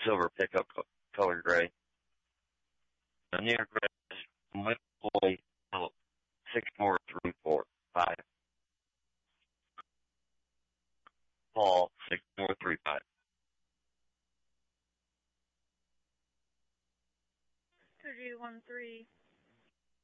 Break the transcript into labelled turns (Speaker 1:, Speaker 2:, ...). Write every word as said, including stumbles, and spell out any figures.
Speaker 1: silver pickup co- color gray. The near address, McCoy, six four three four five. Paul, six four three five.
Speaker 2: three one three